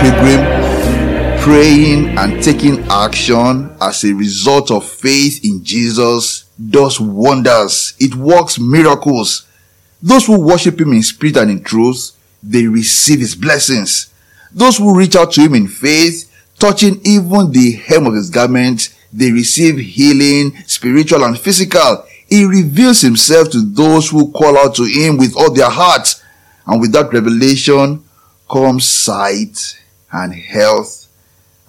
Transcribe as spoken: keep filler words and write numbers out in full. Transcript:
pilgrim, praying and taking action as a result of faith in Jesus does wonders. It works miracles. Those who worship him in spirit and in truth, they receive his blessings. Those who reach out to him in faith, touching even the hem of his garment, they receive healing, spiritual and physical. He reveals himself to those who call out to him with all their hearts. And with that revelation comes sight and health